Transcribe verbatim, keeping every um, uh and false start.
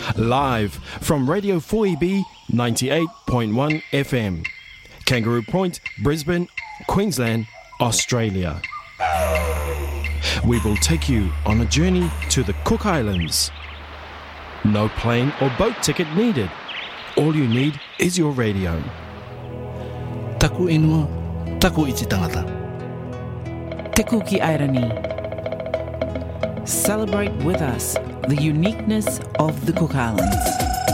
Live from Radio four E B ninety-eight point one F M. Kangaroo Point, Brisbane, Queensland, Australia. We will take you on a journey to the Cook Islands. No plane or boat ticket needed. All you need is your radio. Taku inua, taku iti tangata. Teku ki airani. Celebrate with us the uniqueness of the Cook Islands.